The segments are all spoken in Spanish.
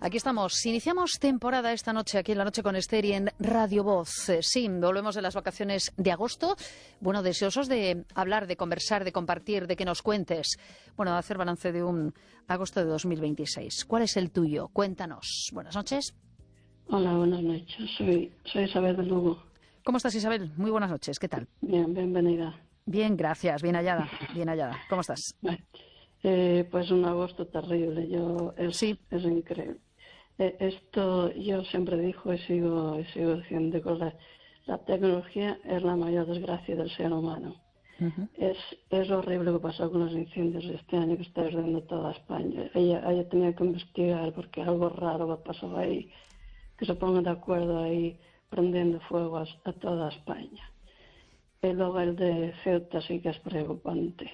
Aquí estamos. Iniciamos temporada esta noche aquí en La Noche con Esther y en Radio Voz. Sí, volvemos de las vacaciones de agosto. Bueno, deseosos de hablar, de conversar, de compartir, de que nos cuentes. Bueno, de hacer balance de un agosto de 2026. ¿Cuál es el tuyo? Cuéntanos. Buenas noches. Hola, buenas noches. Soy Isabel de Lugo. ¿Cómo estás, Isabel? Muy buenas noches. ¿Qué tal? Bien, bienvenida. Bien, gracias. Bien hallada. Bien hallada. ¿Cómo estás? Pues un agosto terrible. Es increíble. Esto yo siempre digo y sigo diciendo que la tecnología es la mayor desgracia del ser humano. Uh-huh. Es horrible lo que pasó con los incendios este año que está ardiendo toda España. Ella tenía que investigar porque algo raro pasó ahí, que se pongan de acuerdo ahí prendiendo fuego a toda España. Y luego el de Ceuta sí que es preocupante.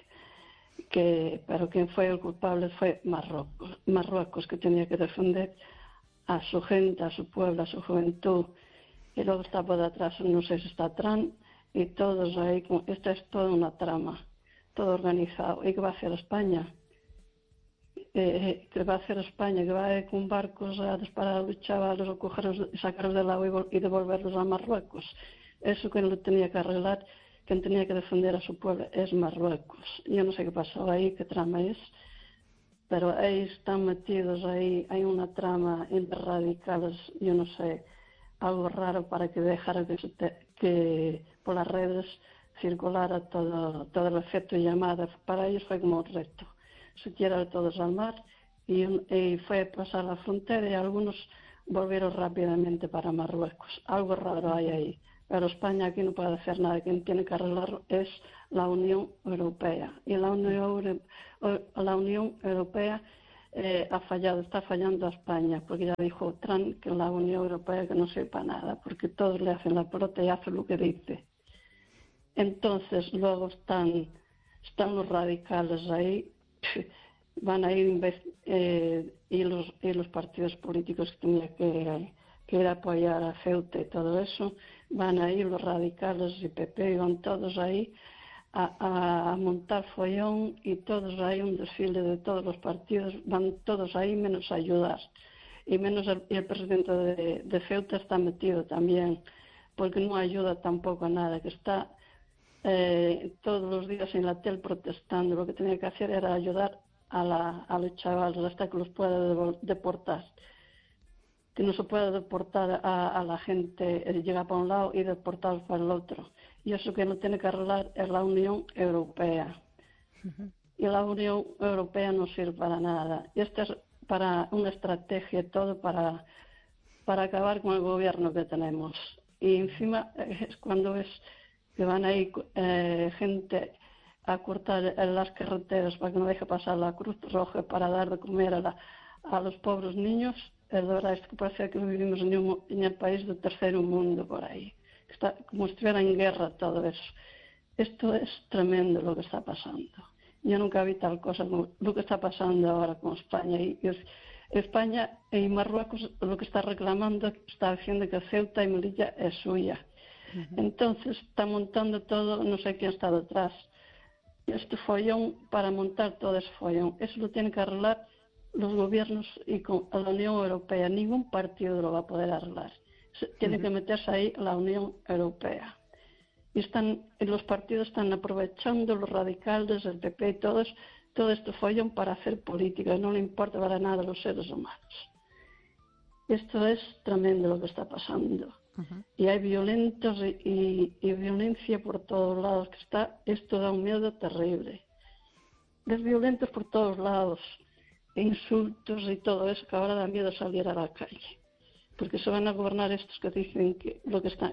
Pero quien fue el culpable fue Marruecos, que tenía que defender a su gente, a su pueblo, a su juventud. Y luego está por detrás, no sé si está Trump, y todos ahí, esta es toda una trama, todo organizado. ¿Y qué va a hacer España? ¿Qué va a hacer España? ¿Que va a ir con barcos a disparar a los chavales o cogerlos, sacarlos del agua y devolverlos a Marruecos? Eso que no lo tenía que arreglar, quien tenía que defender a su pueblo es Marruecos. Yo no sé qué pasó ahí, qué trama es, pero ahí están metidos, ahí hay una trama entre radicales, yo no sé, algo raro para que dejara que por las redes circulara todo el efecto de llamada. Para ellos fue como un reto. Se tiraron todos al mar y fue a pasar la frontera y algunos volvieron rápidamente para Marruecos. Algo raro hay ahí. Pero España aquí no puede hacer nada. Quien tiene que arreglarlo es la Unión Europea. Y la Unión Europea ha fallado, está fallando a España, porque ya dijo Trump que la Unión Europea que no sepa nada, porque todos le hacen la pelota y hacen lo que dice. Entonces luego están los radicales ahí, van a ir y los partidos políticos que tenían que ir a apoyar a Ceuta y todo eso, van a ir los radicales y PP, van todos ahí a montar follón y todos ahí un desfile de todos los partidos, van todos ahí menos a ayudar. Y el presidente de Ceuta está metido también, porque no ayuda tampoco a nada, que está todos los días en la tele protestando. Lo que tenía que hacer era ayudar a los chavales hasta que los pueda deportar. Que no se puede deportar a la gente, llega para un lado y deportarlos para el otro. Y eso que no tiene que arreglar es la Unión Europea. Uh-huh. Y la Unión Europea no sirve para nada. Y esta es para una estrategia todo para acabar con el gobierno que tenemos. Y encima es cuando es que van a ir gente a cortar las carreteras para que no deje pasar la Cruz Roja para dar de comer a los pobres niños. De verdad, es que parece que vivimos en el país del tercer mundo por ahí. Está como si estuviera en guerra todo eso. Esto es tremendo lo que está pasando. Yo nunca vi tal cosa como lo que está pasando ahora con España. Y España y Marruecos lo que está reclamando, está diciendo que Ceuta y Melilla es suya. Uh-huh. Entonces está montando todo, no sé quién está detrás. Este follón, para montar todo ese follón, eso lo tienen que arreglar los gobiernos y con la Unión Europea. Ningún partido lo va a poder arreglar. Tiene que meterse ahí la Unión Europea. Y los partidos están aprovechando, los radicales, el PP y todo este follón para hacer política. No le importa para nada a los seres humanos. Esto es tremendo lo que está pasando. Uh-huh. Y hay violentos y violencia por todos lados. Esto da un miedo terrible. Hay violentos por todos lados. Insultos y todo eso, que ahora da miedo salir a la calle, porque se van a gobernar estos que dicen que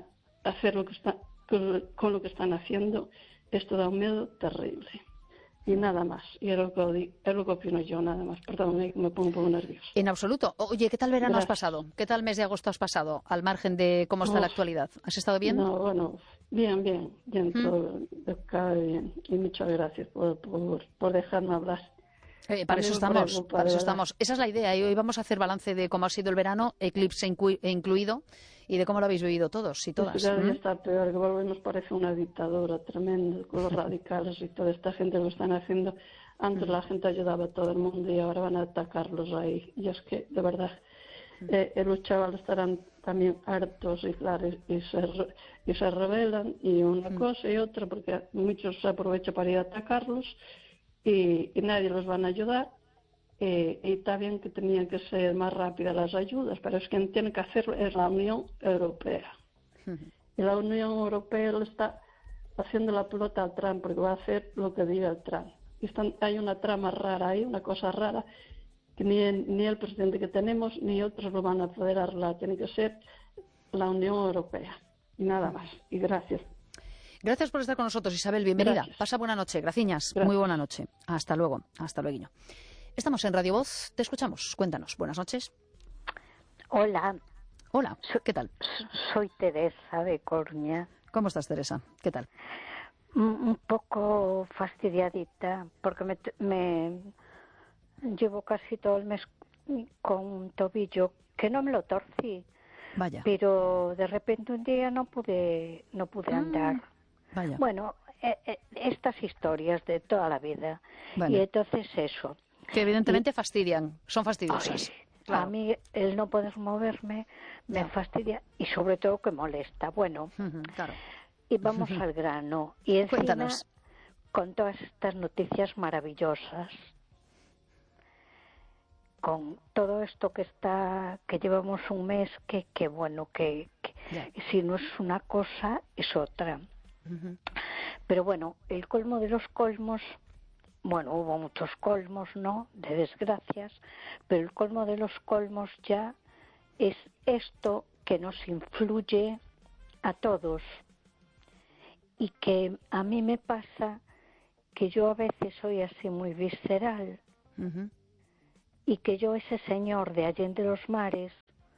con lo que están haciendo, esto da un miedo terrible. Y nada más, y es lo que opino yo, nada más. Perdón, me pongo un poco nervioso. En absoluto. Oye, ¿qué tal verano has pasado? ¿Qué tal mes de agosto has pasado, al margen de cómo está la actualidad? ¿Has estado bien? No, bueno, bien, todo cae bien. Y muchas gracias por dejarme hablar. Para eso estamos. Esa es la idea. Y hoy vamos a hacer balance de cómo ha sido el verano, eclipse incluido, y de cómo lo habéis vivido todos y todas. Cada día está peor, que volvemos, parece una dictadura tremenda, con los radicales y toda esta gente lo están haciendo. Antes la gente ayudaba a todo el mundo y ahora van a atacarlos ahí. Y es que, de verdad, Los chavales estarán también hartos y claro, y se rebelan, y una cosa y otra, porque muchos se aprovechan para ir a atacarlos y nadie los van a ayudar. Y está bien que tenían que ser más rápidas las ayudas, pero es quien tiene que hacerlo es la Unión Europea. Y la Unión Europea le está haciendo la pelota al Trump, porque va a hacer lo que diga el Trump. Hay una trama rara ahí, una cosa rara, que ni el presidente que tenemos ni otros lo van a poder arreglar. Tiene que ser la Unión Europea. Y nada más. Y gracias. Gracias por estar con nosotros, Isabel. Bienvenida. Gracias. Pasa buena noche. Gracias. Gracias. Muy buena noche. Hasta luego. Hasta luego. Estamos en Radio Voz. Te escuchamos. Cuéntanos. Buenas noches. Hola. Hola. ¿Qué tal? Soy Teresa de Coruña. ¿Cómo estás, Teresa? ¿Qué tal? Un poco fastidiadita porque me llevo casi todo el mes con un tobillo que no me lo torcí. Vaya. Pero de repente un día no pude andar. Vaya. Bueno, estas historias de toda la vida. Vale. Y entonces eso. Que evidentemente fastidian, son fastidiosas. Ay, claro. A mí el no poder moverme me fastidia y sobre todo que molesta. Bueno, claro. Y vamos al grano. Y encima, Cuéntanos. con todas estas noticias maravillosas, con todo esto que llevamos un mes, que bueno, que si no es una cosa, es otra. Pero bueno, el colmo de los colmos, bueno, hubo muchos colmos, ¿no?, de desgracias, pero el colmo de los colmos ya es esto que nos influye a todos. Y que a mí me pasa que yo a veces soy así muy visceral y que yo ese señor de Allende los Mares,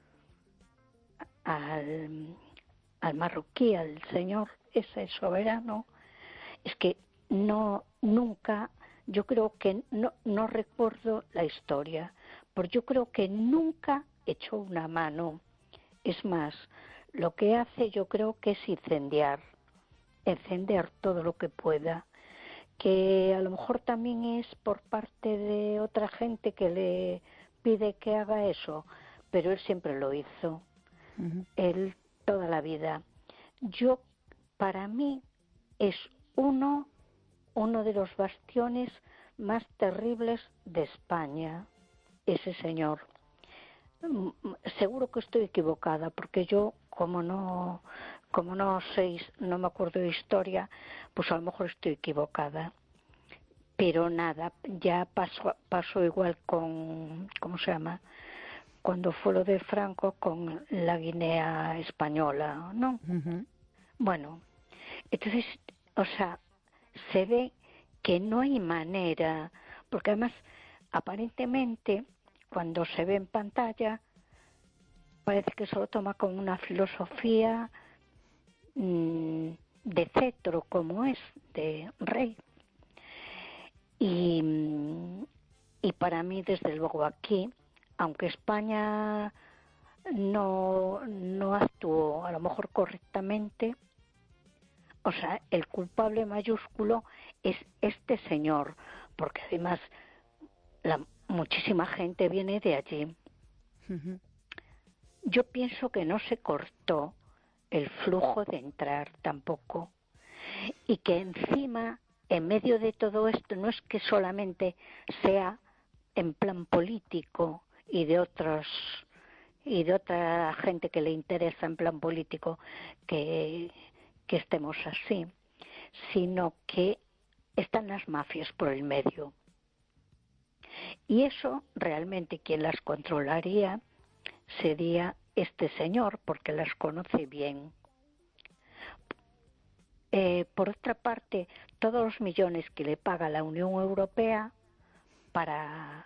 al marroquí, al señor ese soberano, es que nunca, yo creo que no recuerdo la historia, porque yo creo que nunca echó una mano. Es más, lo que hace yo creo que es encender todo lo que pueda, que a lo mejor también es por parte de otra gente que le pide que haga eso, pero él siempre lo hizo, él toda la vida. Para mí es uno de los bastiones más terribles de España, ese señor. Seguro que estoy equivocada, porque yo, como no sé, no me acuerdo de historia, pues a lo mejor estoy equivocada. Pero nada, ya pasó igual con, ¿cómo se llama?, cuando fue lo de Franco con la Guinea española, ¿no? Bueno, entonces, o sea, se ve que no hay manera, porque además, aparentemente, cuando se ve en pantalla, parece que se lo toma como una filosofía de cetro, como es, de rey. Y para mí, desde luego, aquí, aunque España no actuó a lo mejor correctamente, o sea, el culpable mayúsculo es este señor, porque además muchísima gente viene de allí. Yo pienso que no se cortó el flujo de entrar tampoco, y que encima, en medio de todo esto, no es que solamente sea en plan político y de otra gente que le interesa en plan político que estemos así, sino que están las mafias por el medio. Y eso realmente quien las controlaría sería este señor, porque las conoce bien. Por otra parte, todos los millones que le paga la Unión Europea para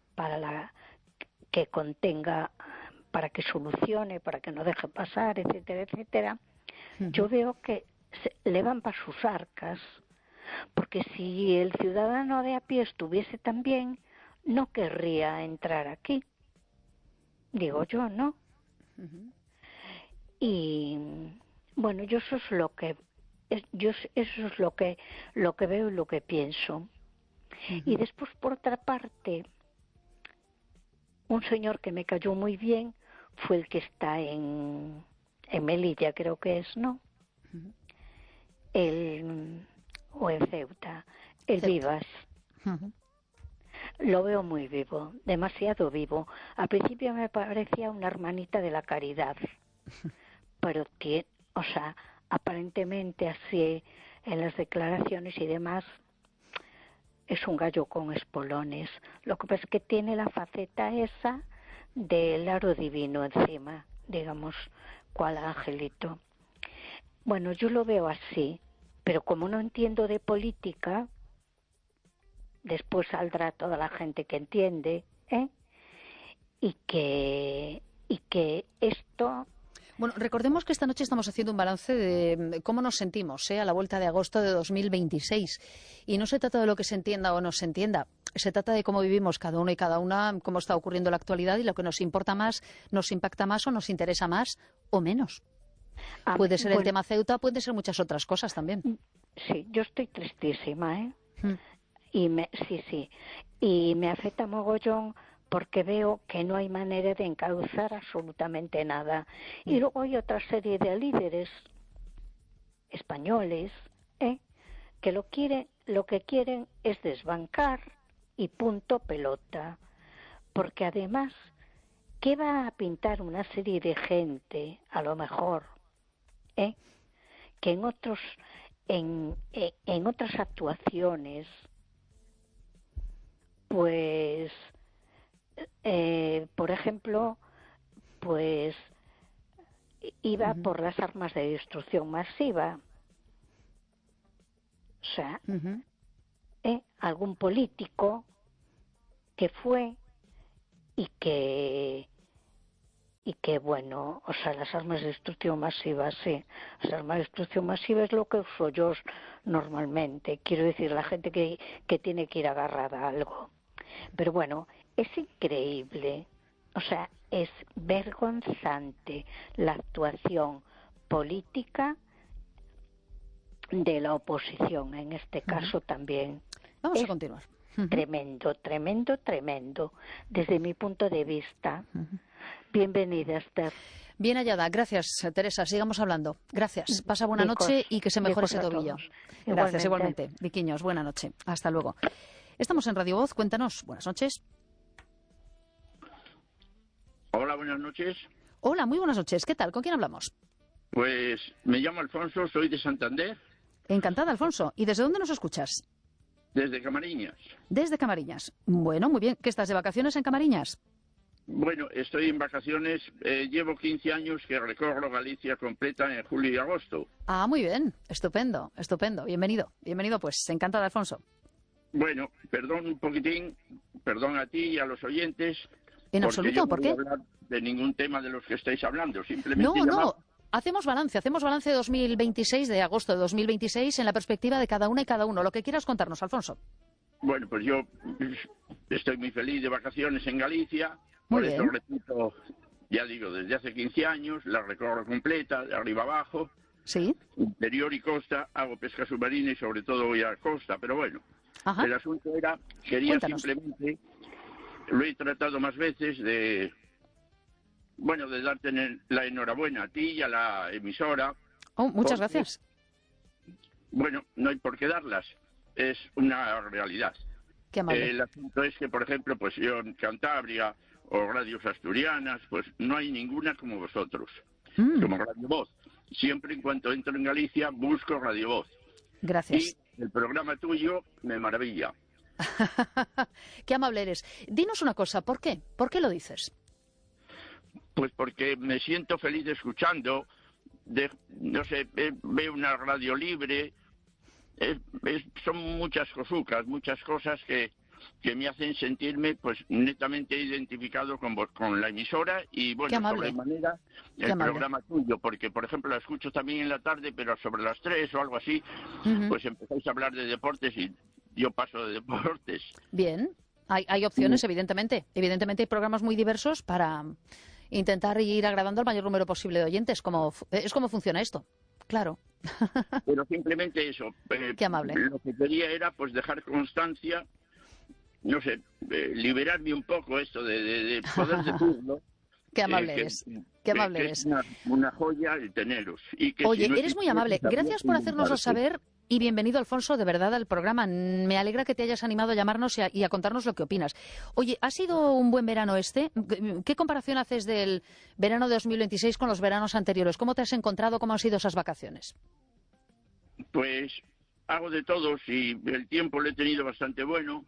que contenga, para que solucione, para que no deje pasar, etcétera, etcétera, yo veo que le van para sus arcas, porque si el ciudadano de a pie estuviese tan bien, no querría entrar aquí. Digo yo, ¿no? Y bueno, yo eso es lo que veo y lo que pienso. Y después, por otra parte, un señor que me cayó muy bien, fue el que está en Melilla, creo que es, ¿no? O en Ceuta, el Ceuta. Vivas. Lo veo muy vivo, demasiado vivo. Al principio me parecía una hermanita de la caridad, pero aparentemente así en las declaraciones y demás es un gallo con espolones. Lo que pasa es que tiene la faceta esa del aro divino encima, digamos, cual angelito. Bueno, yo lo veo así, pero como no entiendo de política, después saldrá toda la gente que entiende, y que esto... Bueno, recordemos que esta noche estamos haciendo un balance de cómo nos sentimos a la vuelta de agosto de 2026. Y no se trata de lo que se entienda o no se entienda. Se trata de cómo vivimos cada uno y cada una, cómo está ocurriendo la actualidad y lo que nos importa más, nos impacta más o nos interesa más o menos. Puede ser el tema Ceuta, puede ser muchas otras cosas también. Sí, yo estoy tristísima, Y me afecta mogollón porque veo que no hay manera de encauzar absolutamente nada. Y luego hay otra serie de líderes españoles que lo que quieren es desbancar y punto pelota. Porque además, ¿qué va a pintar una serie de gente, a lo mejor, que en otras actuaciones, pues, por ejemplo, pues iba por las armas de destrucción masiva? O sea, algún político que fue y que bueno, las armas de destrucción masiva, sí. Las armas de destrucción masiva es lo que uso yo normalmente. Quiero decir, la gente que tiene que ir agarrada a algo. Pero bueno, es increíble, es vergonzante la actuación política de la oposición, en este caso también. Vamos a continuar. Tremendo, tremendo, tremendo, desde mi punto de vista. Bienvenida, Esther. Bien hallada. Gracias, Teresa. Sigamos hablando. Gracias. Pasa buena noche y que se mejore ese tobillo. Gracias, igualmente. Viquiños, buena noche. Hasta luego. Estamos en Radio Voz. Cuéntanos. Buenas noches. Hola, buenas noches. Hola, muy buenas noches. ¿Qué tal? ¿Con quién hablamos? Pues me llamo Alfonso, soy de Santander. Encantada, Alfonso. ¿Y desde dónde nos escuchas? Desde Camariñas. Desde Camariñas. Bueno, muy bien. ¿Qué estás de vacaciones en Camariñas? Bueno, estoy en vacaciones. Llevo 15 años que recorro Galicia completa en julio y agosto. Ah, muy bien. Estupendo, estupendo. Bienvenido. Bienvenido, pues. Encantada, Alfonso. Bueno, perdón un poquitín, perdón a ti y a los oyentes. En absoluto, ¿por qué? No voy a hablar de ningún tema de los que estáis hablando, simplemente No. Hacemos balance de 2026, de agosto de 2026, en la perspectiva de cada una y cada uno. Lo que quieras contarnos, Alfonso. Bueno, pues yo estoy muy feliz de vacaciones en Galicia. Muy Por eso bien. repito, ya digo, desde hace 15 años, la recorro completa, de arriba abajo. Sí. Interior y costa, hago pesca submarina y sobre todo voy a costa. Pero bueno, Ajá. el asunto era, quería Cuéntanos. simplemente, lo he tratado más veces de darte la enhorabuena a ti y a la emisora. Oh, muchas Porque, gracias. Bueno, no hay por qué darlas, es una realidad. Qué amable. El asunto es que, por ejemplo, pues yo en Cantabria o radios asturianas, pues no hay ninguna como vosotros, como Radio Voz. Siempre en cuanto entro en Galicia busco Radio Voz. Gracias. Y el programa tuyo me maravilla. Qué amable eres. Dinos una cosa, ¿por qué? ¿Por qué lo dices? Pues porque me siento feliz escuchando, veo una radio libre, son muchas cosucas, muchas cosas que me hacen sentirme pues netamente identificado con la emisora y bueno, sobremanera el programa tuyo, porque por ejemplo la escucho también en la tarde, pero sobre las 3 o algo así, pues empezáis a hablar de deportes y yo paso de deportes. Bien, hay opciones, evidentemente. Evidentemente hay programas muy diversos para intentar ir agradando al mayor número posible de oyentes. Es como funciona esto, claro. Pero simplemente eso. Qué amable. Lo que quería era pues dejar constancia, no sé, liberarme un poco esto de poder decirlo, Qué amable eres. Qué amable eres. Es una joya el teneros. Y que Oye, si no eres muy amable. Gracias por hacérnoslo saber y bienvenido, Alfonso, de verdad, al programa. Me alegra que te hayas animado a llamarnos y a contarnos lo que opinas. Oye, ¿ha sido un buen verano este? ¿Qué comparación haces del verano de 2026 con los veranos anteriores? ¿Cómo te has encontrado? ¿Cómo han sido esas vacaciones? Pues hago de todo. Y el tiempo lo he tenido bastante bueno.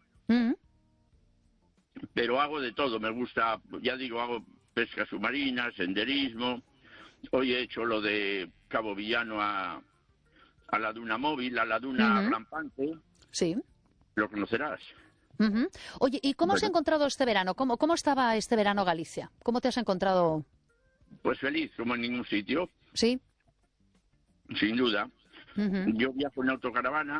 Pero hago de todo. Me gusta, ya digo, hago pesca submarina, senderismo. Hoy he hecho lo de Cabo Villano a la duna móvil, a la duna rampante. Sí. Lo conocerás. Oye, ¿y cómo has encontrado este verano? ¿Cómo estaba este verano Galicia? ¿Cómo te has encontrado? Pues feliz, como en ningún sitio. Sí. Sin duda. Yo viajo en autocaravana.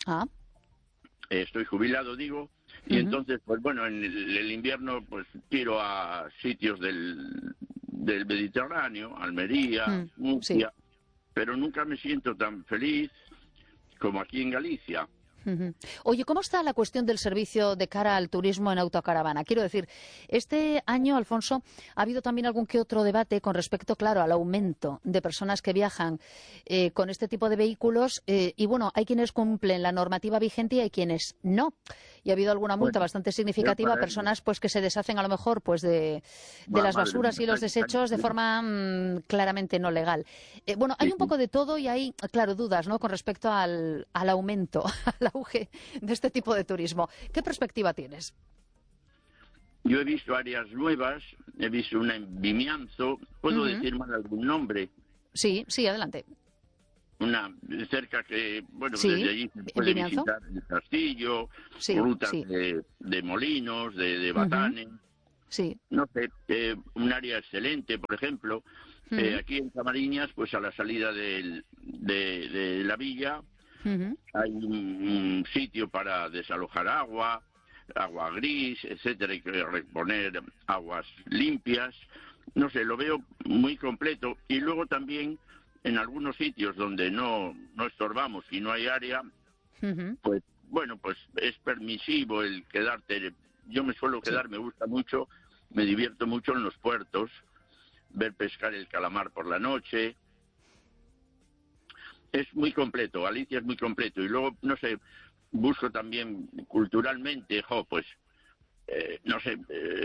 Estoy jubilado, digo. Y entonces, pues bueno, en el invierno pues tiro a sitios del Mediterráneo, Almería, Murcia, pero nunca me siento tan feliz como aquí en Galicia. Oye, ¿cómo está la cuestión del servicio de cara al turismo en autocaravana? Quiero decir, este año, Alfonso, ha habido también algún que otro debate con respecto, claro, al aumento de personas que viajan con este tipo de vehículos y, bueno, hay quienes cumplen la normativa vigente y hay quienes no. Y ha habido alguna multa bastante significativa a personas pues que se deshacen a lo mejor pues de las basuras y los desechos de forma claramente no legal. Bueno, hay un poco de todo y hay, claro, dudas, ¿no?, con respecto al aumento, al auge de este tipo de turismo. ¿Qué perspectiva tienes? Yo he visto áreas nuevas, he visto una en Vimianzo, ¿puedo decir mal algún nombre? Sí, adelante. Una cerca que, bueno, desde allí se puede visitar el castillo, rutas de molinos, de batanes. No sé, un área excelente, por ejemplo. Aquí en Camariñas, pues a la salida de la villa, hay un sitio para desalojar agua gris, etcétera, y reponer aguas limpias. No sé, lo veo muy completo. Y luego también en algunos sitios donde no estorbamos y no hay área, pues bueno, pues es permisivo el quedarte. Yo me suelo quedar, me gusta mucho, me divierto mucho en los puertos, ver pescar el calamar por la noche. Es muy completo, Galicia es muy completo. Y luego, no sé, busco también culturalmente, pues, no sé,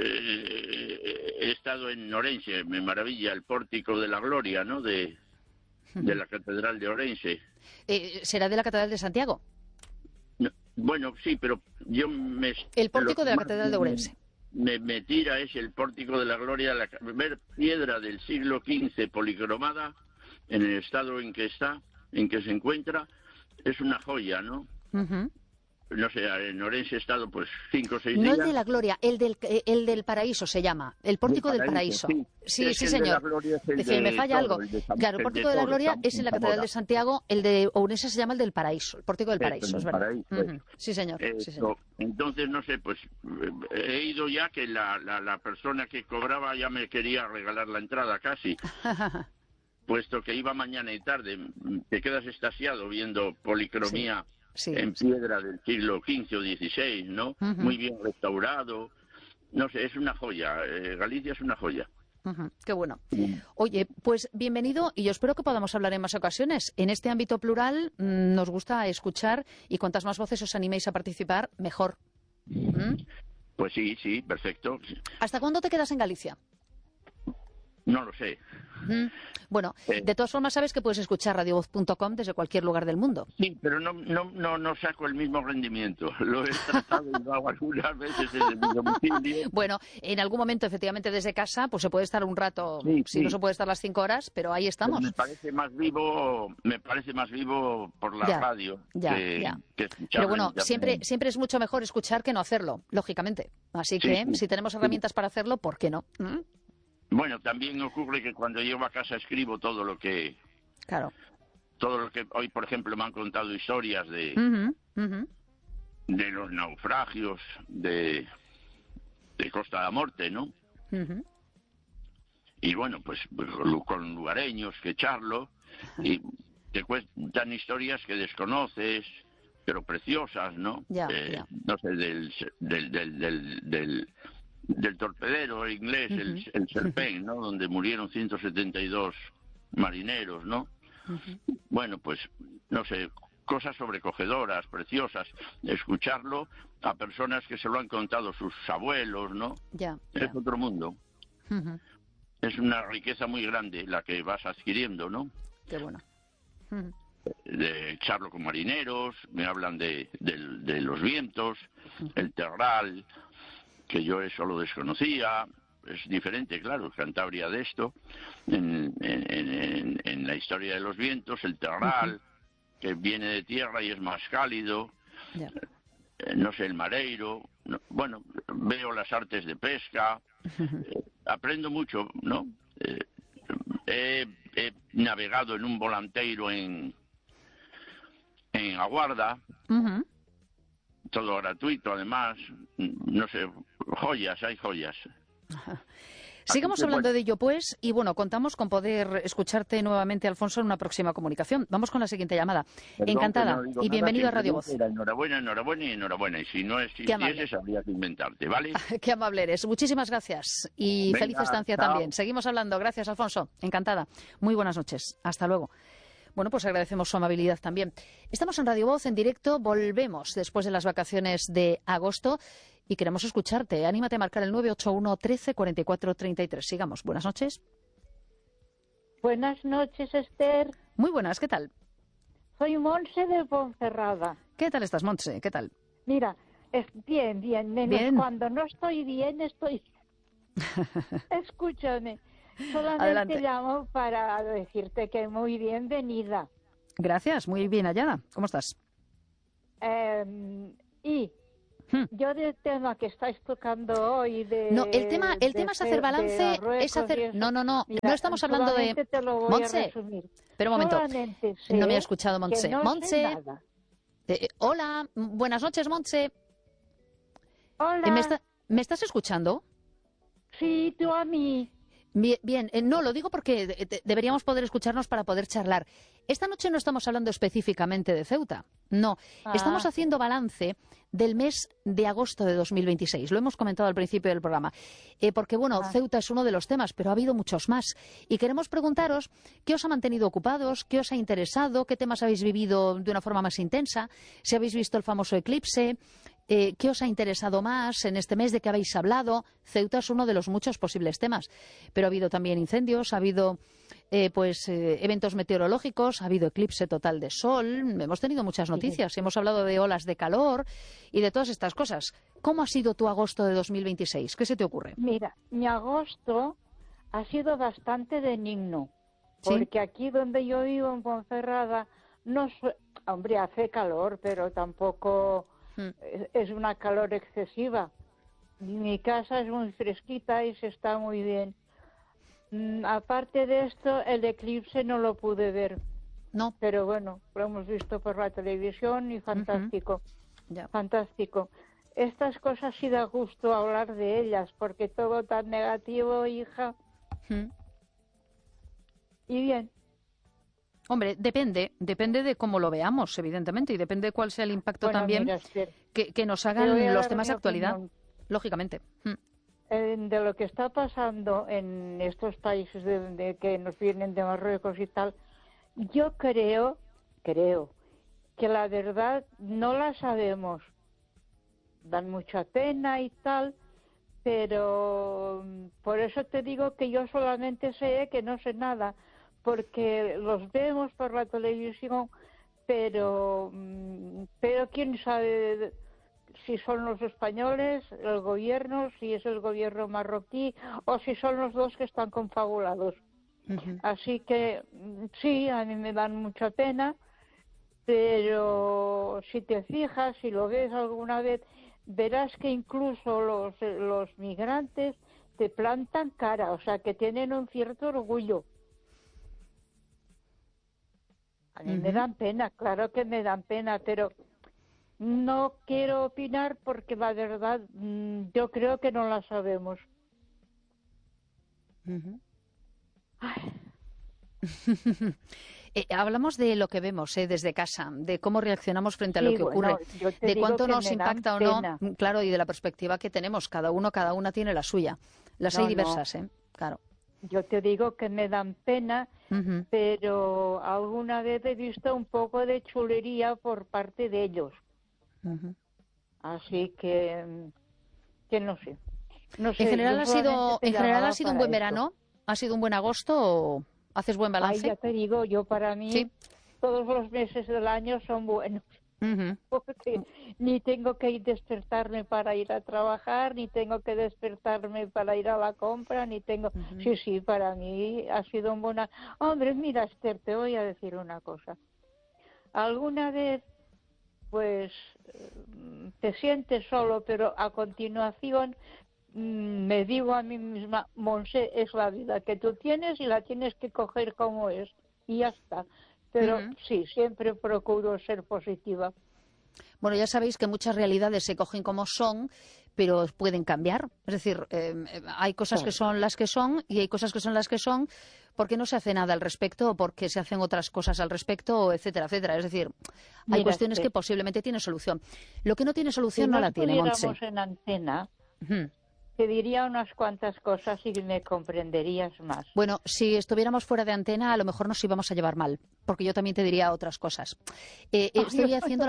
he estado en Orense, me maravilla el Pórtico de la Gloria, ¿no?, de la Catedral de Orense. ¿Será de la Catedral de Santiago? No, bueno, sí, pero yo el Pórtico de la Catedral de Orense. Me tira es el Pórtico de la Gloria, ver piedra del siglo XV policromada en el estado en que se encuentra, es una joya, ¿no? No sé, en Orense he estado pues 5 o 6 días. No el de la Gloria, el del Paraíso se llama, el Pórtico del Paraíso. Sí, señor. Me falla algo. Claro, el Pórtico de la Gloria es en la Catedral de Santiago, el de Ourense se llama el del Paraíso, el Pórtico del Paraíso, es verdad. Sí, señor. Entonces, no sé, pues he ido ya que la persona que cobraba ya me quería regalar la entrada casi. Puesto que iba mañana y tarde, te quedas extasiado viendo policromía en piedra del siglo XV o XVI, ¿no? Muy bien restaurado. No sé, es una joya. Galicia es una joya. Qué bueno. Oye, pues bienvenido y yo espero que podamos hablar en más ocasiones. En este ámbito plural nos gusta escuchar y cuantas más voces os animéis a participar, mejor. Pues sí, perfecto. ¿Hasta cuándo te quedas en Galicia? No lo sé. Bueno, de todas formas sabes que puedes escuchar radiovoz.com desde cualquier lugar del mundo. Sí, pero no saco el mismo rendimiento. Lo he tratado y lo hago algunas veces desde mi domicilio. Bueno, en algún momento efectivamente desde casa pues se puede estar un rato, no se puede estar las 5 horas, pero ahí estamos. Pero me parece más vivo por la radio que escuchar. Pero bueno, siempre es mucho mejor escuchar que no hacerlo, lógicamente. Así que si tenemos herramientas para hacerlo, ¿por qué no? Bueno, también ocurre que cuando llego a casa escribo todo lo que... Claro. Todo lo que... Hoy, por ejemplo, me han contado historias de los naufragios de Costa da Morte, ¿no? Y bueno, pues con lugareños que charlo y te cuentan historias que desconoces, pero preciosas, ¿no? No sé, del torpedero inglés, el Serpent, ¿no? Donde murieron 172 marineros, ¿no? Bueno, pues, no sé, cosas sobrecogedoras, preciosas, escucharlo a personas que se lo han contado sus abuelos, ¿no? Es otro mundo. Es una riqueza muy grande la que vas adquiriendo, ¿no? Qué bueno. Charlo con marineros, me hablan de los vientos, el terral, que yo eso lo desconocía. Es diferente, claro, Cantabria de esto, en la historia de los vientos, el terral, que viene de tierra y es más cálido, no sé, el mareiro, bueno, veo las artes de pesca, aprendo mucho, ¿no? He navegado en un volanteiro en Aguarda, todo gratuito, además, no sé, joyas, hay joyas. Sigamos hablando de ello, pues, y bueno, contamos con poder escucharte nuevamente, Alfonso, en una próxima comunicación. Vamos con la siguiente llamada. Encantada y bienvenido a Radio Voz. Enhorabuena, enhorabuena y enhorabuena. Y si no existieses, habría que inventarte, ¿vale? Qué amable eres. Muchísimas gracias y feliz estancia también. Seguimos hablando. Gracias, Alfonso. Encantada. Muy buenas noches. Hasta luego. Bueno, pues agradecemos su amabilidad también. Estamos en Radio Voz, en directo. Volvemos después de las vacaciones de agosto y queremos escucharte. Anímate a marcar el 981 13 44 33. Sigamos. Buenas noches. Buenas noches, Esther. Muy buenas, ¿qué tal? Soy Montse de Ponferrada. ¿Qué tal estás, Montse? ¿Qué tal? Mira, bien, menos bien. Cuando no estoy bien, estoy... Escúchame. Solamente Adelante. llamo para decirte que muy bienvenida. Gracias, muy bien hallada. ¿Cómo estás? Yo del tema que estáis tocando hoy de... No, el tema es hacer balance, es hacer... No, no estamos hablando de... Te lo voy Montse, a resumir. pero un momento, no me ha escuchado Montse. No Montse, hola, buenas noches, Montse. Hola. ¿Me estás escuchando? Sí, tú a mí. Bien, no, lo digo porque deberíamos poder escucharnos para poder charlar. Esta noche no estamos hablando específicamente de Ceuta, no. Estamos haciendo balance del mes de agosto de 2026. Lo hemos comentado al principio del programa. Porque, bueno, Ceuta es uno de los temas, pero ha habido muchos más. Y queremos preguntaros qué os ha mantenido ocupados, qué os ha interesado, qué temas habéis vivido de una forma más intensa, si habéis visto el famoso eclipse. ¿Qué os ha interesado más en este mes? ¿De qué habéis hablado? Ceuta es uno de los muchos posibles temas, pero ha habido también incendios, ha habido eventos meteorológicos, ha habido eclipse total de sol, hemos tenido muchas noticias, hemos hablado de olas de calor y de todas estas cosas. ¿Cómo ha sido tu agosto de 2026? ¿Qué se te ocurre? Mira, mi agosto ha sido bastante benigno, porque aquí donde yo vivo, en Ponferrada, hombre, hace calor, pero tampoco... Es una calor excesiva. Mi casa es muy fresquita y se está muy bien. Aparte de esto, el eclipse no lo pude ver. No. Pero bueno, lo hemos visto por la televisión y fantástico. Fantástico. Estas cosas sí da gusto hablar de ellas, porque todo tan negativo, hija. Y bien. Hombre, depende de cómo lo veamos, evidentemente, y depende de cuál sea el impacto también que nos hagan los temas de actualidad, lógicamente. De lo que está pasando en estos países que nos vienen de Marruecos y tal, yo creo que la verdad no la sabemos. Dan mucha pena y tal, pero por eso te digo que yo solamente sé que no sé nada, porque los vemos por la televisión, pero quién sabe si son los españoles, el gobierno, si es el gobierno marroquí o si son los dos que están confabulados. Así que sí, a mí me dan mucha pena, pero si te fijas, si lo ves alguna vez, verás que incluso los migrantes te plantan cara, o sea que tienen un cierto orgullo. A mí me dan pena, claro que me dan pena, pero no quiero opinar porque la verdad yo creo que no la sabemos. Hablamos de lo que vemos desde casa, de cómo reaccionamos frente a lo que ocurre, de cuánto nos impacta o no, claro, y de la perspectiva que tenemos. Cada una tiene la suya. Las hay diversas, claro. Yo te digo que me dan pena, pero alguna vez he visto un poco de chulería por parte de ellos. Así que no sé. No sé. En general ha sido un buen verano, ha sido un buen agosto, ¿o haces buen balance? Ay, ya te digo, yo para mí ¿sí? Todos los meses del año son buenos. Porque ni tengo que despertarme para ir a trabajar, ni tengo que despertarme para ir a la compra, ni tengo... Sí, para mí ha sido un buen... Hombre, mira, Esther, te voy a decir una cosa. Alguna vez, pues, te sientes solo, pero a continuación me digo a mí misma, Monse, es la vida que tú tienes y la tienes que coger como es, y ya está. Pero sí, siempre procuro ser positiva. Bueno, ya sabéis que muchas realidades se cogen como son, pero pueden cambiar. Es decir, hay cosas que son las que son y hay cosas que son las que son porque no se hace nada al respecto o porque se hacen otras cosas al respecto, etcétera, etcétera. Es decir, hay cuestiones que posiblemente tienen solución. Lo que no tiene solución no la tiene, Montse. Si estuviéramos en antena... Te diría unas cuantas cosas y me comprenderías más. Bueno, si estuviéramos fuera de antena, a lo mejor nos íbamos a llevar mal, porque yo también te diría otras cosas. Estoy haciendo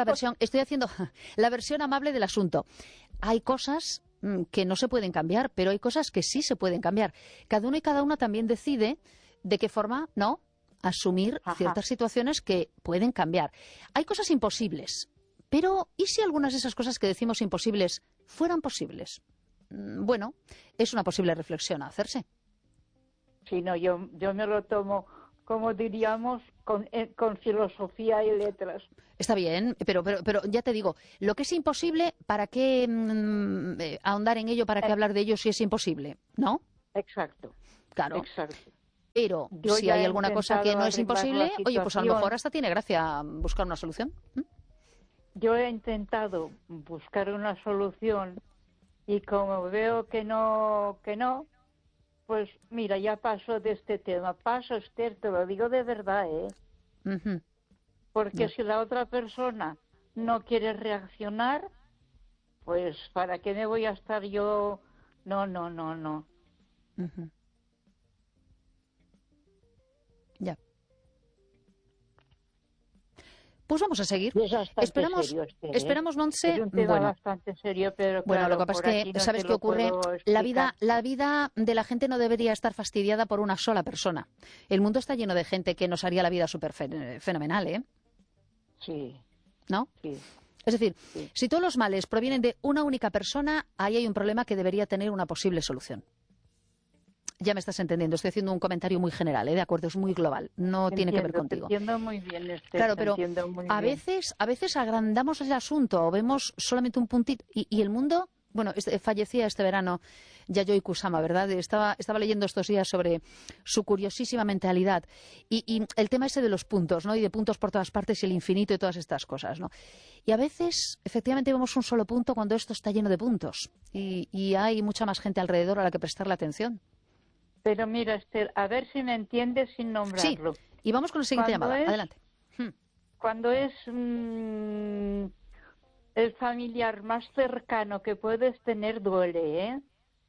la versión amable del asunto. Hay cosas que no se pueden cambiar, pero hay cosas que sí se pueden cambiar. Cada uno y cada una también decide de qué forma, ¿no?, asumir ciertas situaciones que pueden cambiar. Hay cosas imposibles, pero ¿y si algunas de esas cosas que decimos imposibles fueran posibles? Bueno, es una posible reflexión a hacerse. Sí, no, yo me lo tomo, como diríamos, con filosofía y letras. Está bien, pero ya te digo, lo que es imposible, ¿para qué ahondar en ello, para qué hablar de ello si es imposible? ¿No? Exacto. Claro. Exacto. Pero si hay alguna cosa que no es imposible, oye, pues a lo mejor hasta tiene gracia buscar una solución. Yo he intentado buscar una solución. Y como veo que no, pues mira, ya paso de este tema. Paso, Esther, te lo digo de verdad, Porque si la otra persona no quiere reaccionar, pues ¿para qué me voy a estar yo? No. Ya. Pues vamos a seguir. Esperamos, Montse. Es un tema bastante serio, pero bueno, claro, lo que pasa es que, ¿sabes qué ocurre? La vida de la gente no debería estar fastidiada por una sola persona. El mundo está lleno de gente que nos haría la vida súper fenomenal, ¿eh? Sí. ¿No? Sí. Es decir, si todos los males provienen de una única persona, ahí hay un problema que debería tener una posible solución. Ya me estás entendiendo, estoy haciendo un comentario muy general, ¿eh? De acuerdo, es muy global, no tiene que ver contigo. Te entiendo muy bien, Esther, claro, pero a veces agrandamos el asunto o vemos solamente un puntito y el mundo, bueno, fallecía este verano Yayoi Kusama, ¿verdad? Estaba leyendo estos días sobre su curiosísima mentalidad y el tema ese de los puntos, ¿no? Y de puntos por todas partes y el infinito y todas estas cosas, ¿no? Y a veces, efectivamente, vemos un solo punto cuando esto está lleno de puntos y hay mucha más gente alrededor a la que prestarle atención. Pero mira, Esther, a ver si me entiendes sin nombrarlo. Sí, y vamos con la siguiente llamada. Adelante. Cuando es el familiar más cercano que puedes tener, duele, ¿eh?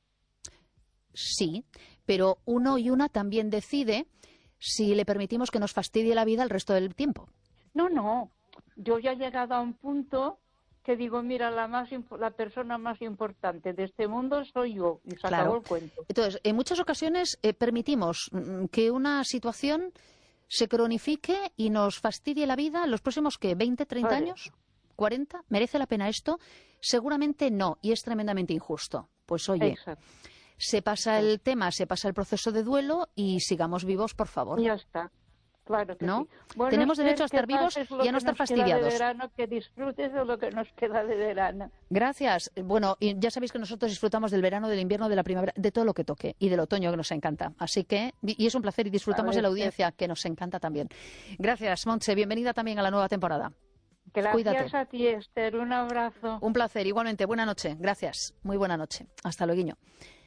Sí, pero uno y una también decide si le permitimos que nos fastidie la vida el resto del tiempo. No. Yo ya he llegado a un punto que digo, mira, la persona más importante de este mundo soy yo, y se acabó el cuento. Entonces, en muchas ocasiones permitimos que una situación se cronifique y nos fastidie la vida en los próximos, ¿qué? ¿20, 30 años? ¿40? ¿Merece la pena esto? Seguramente no, y es tremendamente injusto. Pues oye, se pasa el tema, se pasa el proceso de duelo y sigamos vivos, por favor. Ya está. Claro que ¿no? Sí. Bueno, tenemos derecho a estar vivos y a no estar fastidiados. Que disfrutes de lo que nos queda de verano. Gracias. Bueno, y ya sabéis que nosotros disfrutamos del verano, del invierno, de la primavera, de todo lo que toque y del otoño que nos encanta. Así que, y es un placer y disfrutamos de la audiencia que nos encanta también. Gracias, Montse. Bienvenida también a la nueva temporada. Gracias. Cuídate. A ti, Esther. Un abrazo. Un placer. Igualmente. Buena noche. Gracias. Muy buena noche. Hasta luego.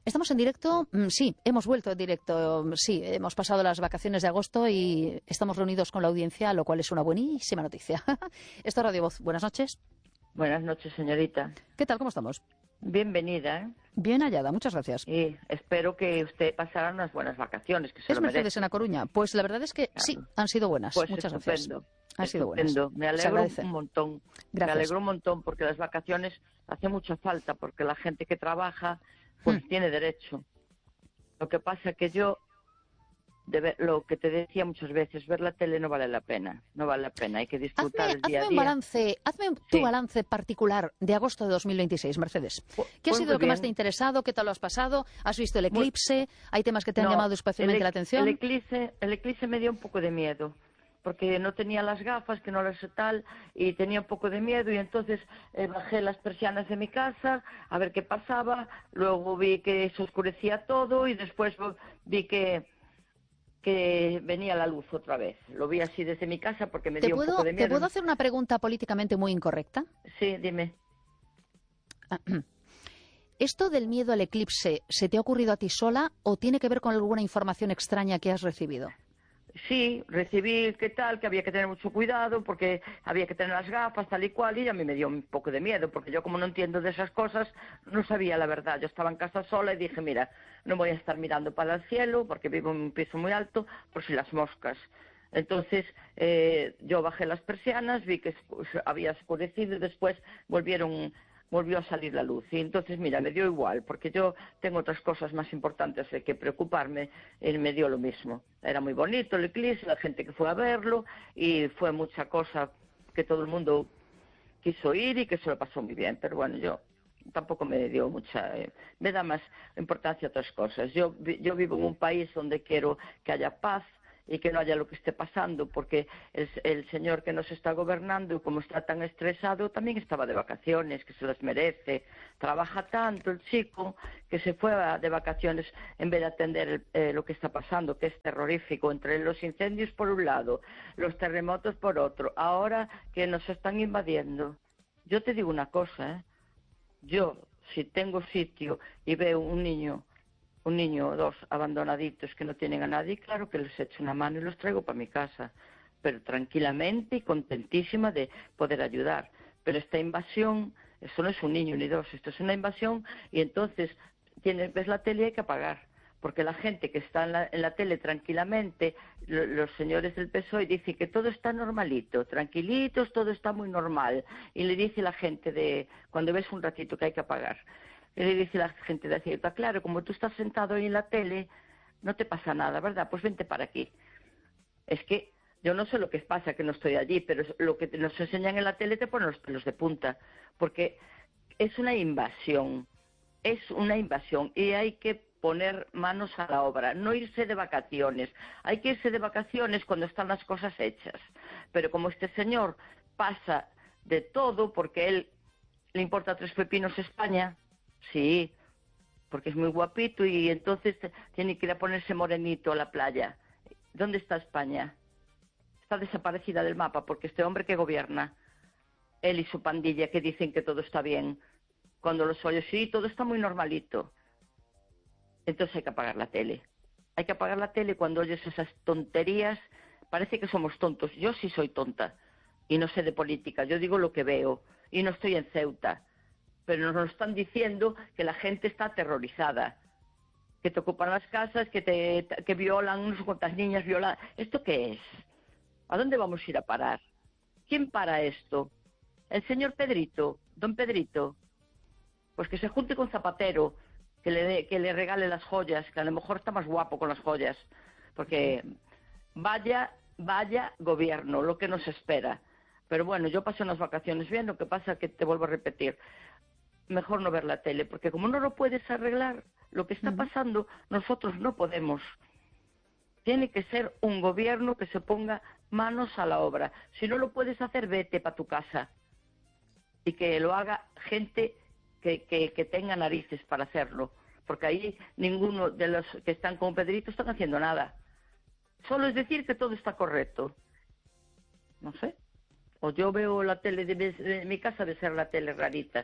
Estamos en directo, sí, hemos vuelto en directo, sí, hemos pasado las vacaciones de agosto y estamos reunidos con la audiencia, lo cual es una buenísima noticia. Esto es Radio Voz. Buenas noches. Buenas noches, señorita. ¿Qué tal? ¿Cómo estamos? Bienvenida, ¿eh? Bien hallada, muchas gracias. Y espero que usted pasara unas buenas vacaciones, que se ¿Es lo Mercedes merece. en A Coruña? Pues la verdad es que sí, han sido buenas. Pues muchas estupendo, gracias. Han sido buenas. Me alegro un montón. Gracias. Me alegro un montón porque las vacaciones hace mucha falta, porque la gente que trabaja pues tiene derecho. Lo que pasa que yo, lo que te decía muchas veces, ver la tele no vale la pena, hay que disfrutar el día a día. Hazme tu balance particular de agosto de 2016, Mercedes. ¿Qué ha sido lo que más te ha interesado? ¿Qué tal lo has pasado? ¿Has visto el eclipse? ¿Hay temas que te han llamado especialmente la atención? El eclipse me dio un poco de miedo, porque no tenía las gafas, que no las sé tal, y tenía un poco de miedo, y entonces bajé las persianas de mi casa a ver qué pasaba, luego vi que se oscurecía todo, y después vi que venía la luz otra vez. Lo vi así desde mi casa porque me dio un poco de miedo. ¿Te puedo hacer una pregunta políticamente muy incorrecta? Sí, dime. ¿Esto del miedo al eclipse se te ha ocurrido a ti sola o tiene que ver con alguna información extraña que has recibido? Sí, recibí que había que tener mucho cuidado porque había que tener las gafas tal y cual, y a mí me dio un poco de miedo porque yo, como no entiendo de esas cosas, no sabía la verdad. Yo estaba en casa sola y dije, mira, no voy a estar mirando para el cielo porque vivo en un piso muy alto por si las moscas. Entonces yo bajé las persianas, vi que había oscurecido y después volvió a salir la luz. Y entonces, mira, me dio igual, porque yo tengo otras cosas más importantes de que preocuparme, y me dio lo mismo. Era muy bonito el eclipse, la gente que fue a verlo, y fue mucha cosa que todo el mundo quiso ir y que se lo pasó muy bien. Pero bueno, yo tampoco me dio mucha... me da más importancia a otras cosas. Yo vivo en un país donde quiero que haya paz, y que no haya lo que esté pasando, porque el señor que nos está gobernando, como está tan estresado, también estaba de vacaciones, que se las merece. Trabaja tanto el chico que se fue de vacaciones en vez de atender lo que está pasando, que es terrorífico, entre los incendios por un lado, los terremotos por otro, ahora que nos están invadiendo. Yo te digo una cosa, yo, si tengo sitio y veo un niño o dos abandonaditos que no tienen a nadie, claro que les echo una mano y los traigo para mi casa, pero tranquilamente y contentísima de poder ayudar. Pero esta invasión, eso no es un niño ni dos, esto es una invasión, y entonces ves la tele y hay que apagar, porque la gente que está en la tele tranquilamente, los señores del PSOE dicen que todo está normalito, tranquilitos, todo está muy normal, y le dice la gente cuando ves un ratito que hay que apagar. Y le dice la gente de Ceuta, claro, como tú estás sentado ahí en la tele, no te pasa nada, ¿verdad? Pues vente para aquí. Es que yo no sé lo que pasa, que no estoy allí, pero lo que nos enseñan en la tele te pone los pelos de punta, porque es una invasión, y hay que poner manos a la obra, no irse de vacaciones. Hay que irse de vacaciones cuando están las cosas hechas. Pero como este señor pasa de todo, porque él le importa tres pepinos España. Sí, porque es muy guapito y entonces tiene que ir a ponerse morenito a la playa. ¿Dónde está España? Está desaparecida del mapa porque este hombre que gobierna, él y su pandilla, que dicen que todo está bien, cuando los oyes, sí, todo está muy normalito. Entonces hay que apagar la tele. Hay que apagar la tele cuando oyes esas tonterías. Parece que somos tontos. Yo sí soy tonta y no sé de política. Yo digo lo que veo y no estoy en Ceuta. Pero nos están diciendo que la gente está aterrorizada, que te ocupan las casas, que violan, no sé cuántas niñas violan. ¿Esto qué es? ¿A dónde vamos a ir a parar? ¿Quién para esto? ¿El señor Pedrito? ¿Don Pedrito? Pues que se junte con Zapatero, que le regale las joyas, que a lo mejor está más guapo con las joyas. Porque vaya gobierno, lo que nos espera. Pero bueno, yo pasé unas vacaciones bien, lo que pasa es que te vuelvo a repetir, mejor no ver la tele, porque como no lo puedes arreglar, lo que está pasando, nosotros no podemos. Tiene que ser un gobierno que se ponga manos a la obra. Si no lo puedes hacer, vete para tu casa. Y que lo haga gente que tenga narices para hacerlo. Porque ahí ninguno de los que están con Pedrito están haciendo nada. Solo es decir que todo está correcto. No sé. O yo veo la tele de mi casa, de ser la tele rarita.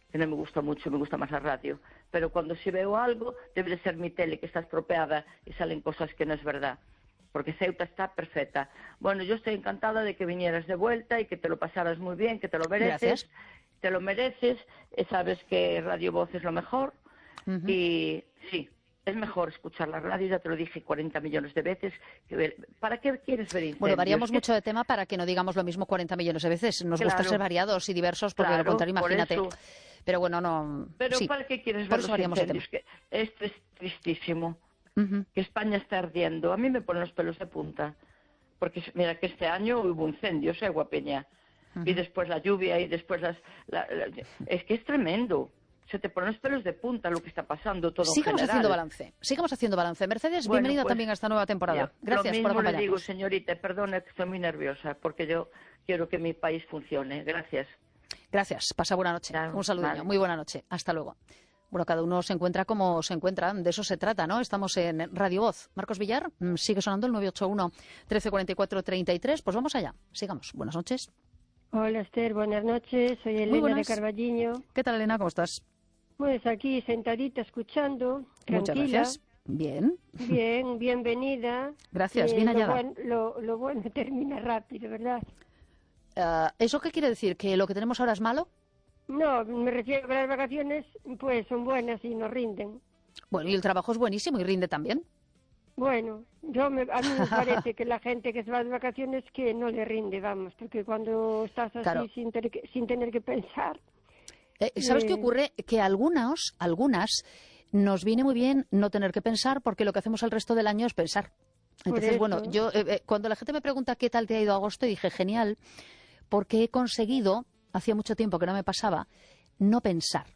que no me gusta mucho, me gusta más la radio. Pero cuando si veo algo, debe de ser mi tele que está estropeada y salen cosas que no es verdad. Porque Ceuta está perfecta. Bueno, yo estoy encantada de que vinieras de vuelta y que te lo pasaras muy bien, que te lo mereces. Gracias. Te lo mereces, sabes que Radio Voz es lo mejor. Y sí, es mejor escuchar la radio, ya te lo dije 40 millones de veces. ¿Para qué quieres ver incendios? Bueno, variamos mucho de tema para que no digamos lo mismo 40 millones de veces. Nos gusta ser variados y diversos, porque de lo contrario, imagínate. Pero bueno, no... Pero ¿para qué quieres ver los incendios? Que esto es tristísimo. Que España está ardiendo. A mí me ponen los pelos de punta. Porque mira que este año hubo incendios, Guapeña. Y después la lluvia y después es que es tremendo. Se te ponen los pelos de punta lo que está pasando todo Sigamos en general. Sigamos haciendo balance. Mercedes, Bueno, bienvenida pues, también a esta nueva temporada. Gracias por acompañarnos. Lo mismo le digo, señorita, perdone que estoy muy nerviosa, porque yo quiero que mi país funcione. Gracias. Gracias. Pasa buena noche. Un saludo. Vale. Muy buena noche. Hasta luego. Bueno, cada uno se encuentra como se encuentra. De eso se trata, ¿no? Estamos en Radio Voz. Marcos Villar, sigue sonando el 981 1344 33. Pues vamos allá. Sigamos. Buenas noches. Hola, Esther. Buenas noches. Soy Elena de Carballiño. ¿Qué tal, Elena? ¿Cómo estás? Pues aquí sentadita escuchando, tranquila. Muchas gracias. Bien. Bien, bienvenida. Gracias, bien hallada. Lo bueno termina rápido, ¿verdad? ¿Eso qué quiere decir? ¿Que lo que tenemos ahora es malo? No, me refiero a que las vacaciones pues son buenas y nos rinden. Bueno, y el trabajo es buenísimo y rinde también. Bueno, a mí me parece que la gente que se va de vacaciones que no le rinde, vamos, porque cuando estás así claro. sin tener que pensar... ¿Sabes qué ocurre? Que a algunas nos viene muy bien no tener que pensar porque lo que hacemos el resto del año es pensar. Entonces, bueno, yo cuando la gente me pregunta qué tal te ha ido agosto, dije genial, porque he conseguido, hacía mucho tiempo que no me pasaba, no pensar.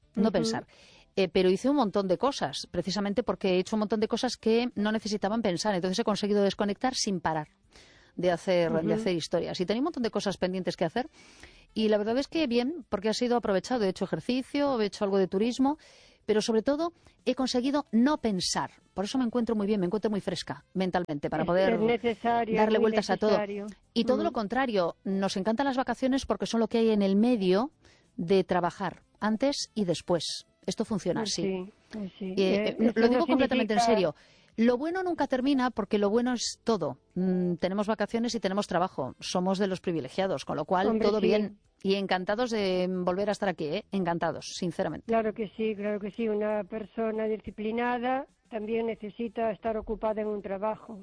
Pero hice un montón de cosas, precisamente porque he hecho un montón de cosas que no necesitaban pensar. Entonces he conseguido desconectar sin parar de hacer historias. Y tenía un montón de cosas pendientes que hacer. Y la verdad es que bien, porque ha sido aprovechado. He hecho ejercicio, he hecho algo de turismo, pero sobre todo he conseguido no pensar. Por eso me encuentro muy bien, me encuentro muy fresca mentalmente para poder darle vueltas a todo. Y todo lo contrario, nos encantan las vacaciones porque son lo que hay en el medio de trabajar, antes y después. Esto funciona así. Sí. Lo digo completamente en serio. Lo bueno nunca termina porque lo bueno es todo. Tenemos vacaciones y tenemos trabajo. Somos de los privilegiados, con lo cual todo bien. Y encantados de volver a estar aquí, Encantados, sinceramente. Claro que sí. Una persona disciplinada también necesita estar ocupada en un trabajo.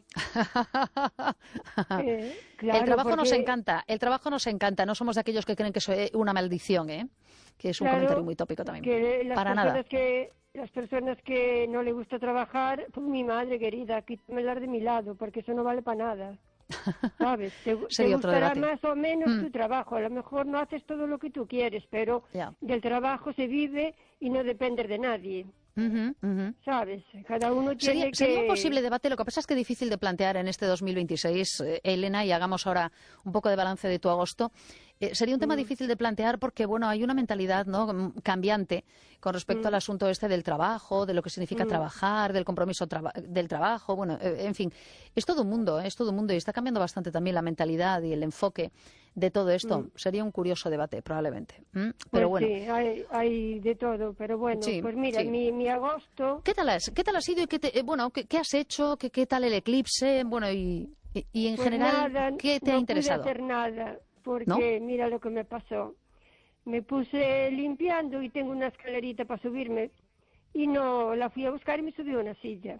Claro, el trabajo nos encanta. No somos de aquellos que creen que es una maldición, que es un comentario muy tópico también. Para nada. Las personas que no le gusta trabajar, pues mi madre querida, quítamelas de mi lado, porque eso no vale para nada. ¿Sabes? Te gustará más o menos tu trabajo. A lo mejor no haces todo lo que tú quieres, pero del trabajo se vive y no dependes de nadie. ¿Sabes? Cada uno tiene Sería un posible debate. Lo que pasa es que es difícil de plantear en este 2026, Elena, y hagamos ahora un poco de balance de tu agosto. Sería un tema difícil de plantear porque, bueno, hay una mentalidad, ¿no?, cambiante con respecto al asunto este del trabajo, de lo que significa trabajar, del compromiso del trabajo. Bueno, en fin, es todo un mundo y está cambiando bastante también la mentalidad y el enfoque de todo esto. Sería un curioso debate, probablemente. Pero bueno. Sí, hay de todo, pero bueno, pues mira, mi agosto... ¿Qué tal ha sido y qué has hecho? ¿Qué tal el eclipse? Bueno, y en pues general, nada, ¿qué te ha interesado? No pude hacer nada, porque mira lo que me pasó. Me puse limpiando y tengo una escalerita para subirme y no la fui a buscar y me subí a una silla.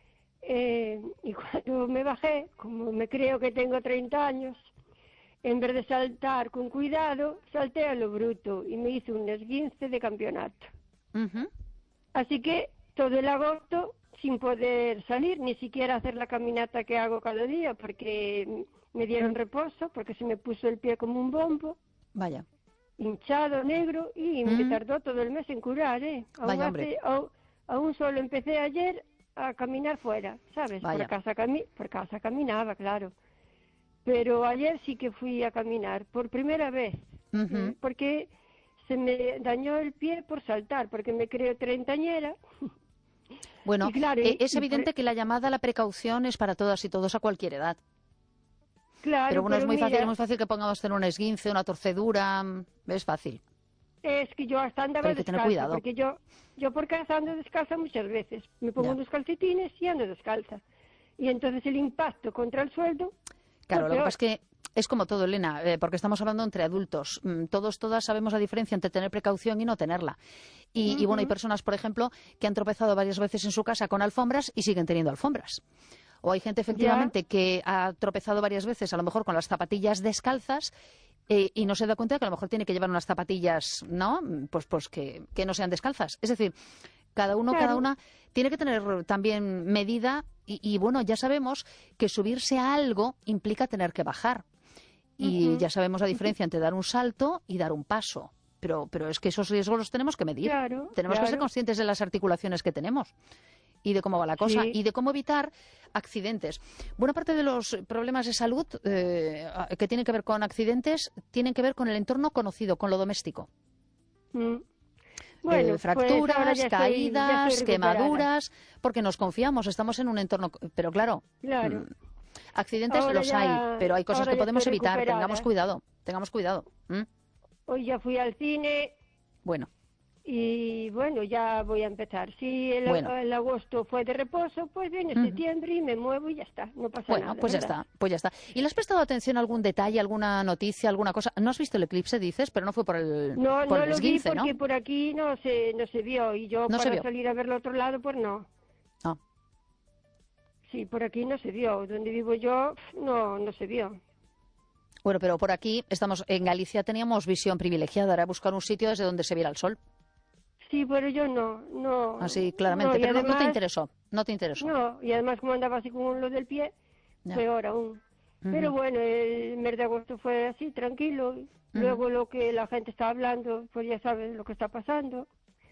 Y cuando me bajé, como me creo que tengo 30 años, en vez de saltar con cuidado, salté a lo bruto y me hice un esguince de campeonato. Así que todo el agosto sin poder salir, ni siquiera hacer la caminata que hago cada día, porque me dieron reposo, porque se me puso el pie como un bombo. Vaya. Hinchado, negro, y me tardó todo el mes en curar, Aún solo empecé ayer a caminar fuera, ¿sabes? Vaya. Por casa caminaba, claro. Pero ayer sí que fui a caminar, por primera vez, porque se me dañó el pie por saltar, porque me creo treintañera. Bueno, es evidente que la llamada a la precaución es para todas y todos a cualquier edad. Claro, pero bueno, es muy fácil que pongamos en un esguince, una torcedura, es fácil. Es que yo hasta andaba hay que tener descalza, cuidado. porque yo por casa ando descalza muchas veces. Me pongo unos calcetines y ando descalza. Y entonces el impacto contra el suelo... Claro, lo que pasa es que es como todo, Elena, porque estamos hablando entre adultos. Todas sabemos la diferencia entre tener precaución y no tenerla. Y bueno, hay personas, por ejemplo, que han tropezado varias veces en su casa con alfombras y siguen teniendo alfombras. O hay gente, efectivamente, que ha tropezado varias veces, a lo mejor con las zapatillas descalzas, y no se da cuenta de que a lo mejor tiene que llevar unas zapatillas, ¿no? Pues que no sean descalzas. Es decir, cada una tiene que tener también medida y bueno, ya sabemos que subirse a algo implica tener que bajar. Y ya sabemos la diferencia entre dar un salto y dar un paso. Pero es que esos riesgos los tenemos que medir. Tenemos que ser conscientes de las articulaciones que tenemos y de cómo va la cosa y de cómo evitar accidentes. Buena parte de los problemas de salud que tienen que ver con accidentes tienen que ver con el entorno conocido, con lo doméstico. Bueno, fracturas, pues caídas, quemaduras, porque nos confiamos, estamos en un entorno... Pero claro, accidentes ahora los hay, pero hay cosas que podemos evitar. Tengamos cuidado. Hoy ya fui al cine. Bueno. Y bueno, ya voy a empezar. Si el agosto fue de reposo, pues viene septiembre y me muevo y ya está, no pasa nada. Bueno, pues ya está. ¿Y le has prestado atención a algún detalle, alguna noticia, alguna cosa? ¿No has visto el eclipse, dices? Pero no fue por el No, por no el lo vi esguince, porque ¿no? por aquí no se vio y yo No se para vio. salir a ver al otro lado, pues no. Ah. Sí, por aquí no se vio. Donde vivo yo, no se vio. Bueno, pero por aquí estamos en Galicia, teníamos visión privilegiada, era buscar un sitio desde donde se viera el sol. Sí, pero yo no. Así, claramente, pero además, no te interesó. No, y además como andaba así con lo del pie, peor aún. Pero bueno, el mes de agosto fue así, tranquilo. Luego lo que la gente está hablando, pues ya saben lo que está pasando.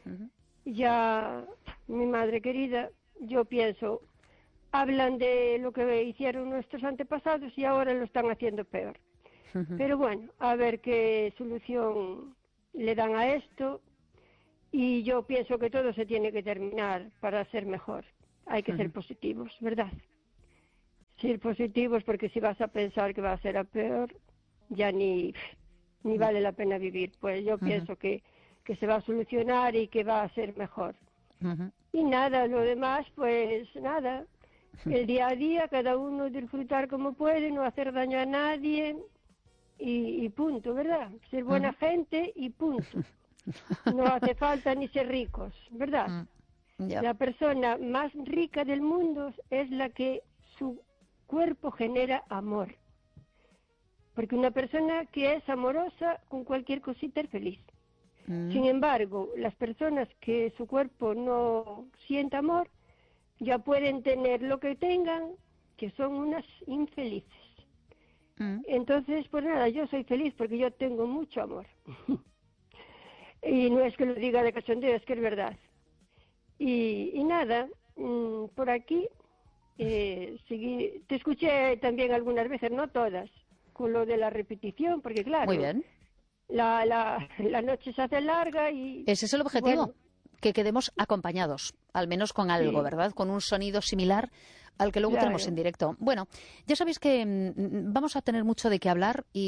Ya, mi madre querida, yo pienso, hablan de lo que hicieron nuestros antepasados y ahora lo están haciendo peor. Pero bueno, a ver qué solución le dan a esto. Y yo pienso que todo se tiene que terminar para ser mejor. Hay que ser positivos, ¿verdad? Ser positivos, porque si vas a pensar que va a ser a peor, ya ni vale la pena vivir. Pues yo pienso que se va a solucionar y que va a ser mejor. Y nada, lo demás, pues nada. El día a día, cada uno disfrutar como puede, no hacer daño a nadie y punto, ¿verdad? Ser buena gente y punto. No hace falta ni ser ricos, ¿verdad? La persona más rica del mundo es la que su cuerpo genera amor. Porque una persona que es amorosa, con cualquier cosita es feliz. Sin embargo, las personas que su cuerpo no siente amor, ya pueden tener lo que tengan, que son unas infelices. Entonces, pues nada, yo soy feliz porque yo tengo mucho amor. Y no es que lo diga de cachondeo, es que es verdad. Y nada, por aquí, te escuché también algunas veces, no todas, con lo de la repetición, porque claro, muy bien. La noche se hace larga y... Ese es el objetivo, que quedemos acompañados, al menos con algo, ¿verdad? Con un sonido similar al que luego tenemos en directo. Bueno, ya sabéis que vamos a tener mucho de qué hablar y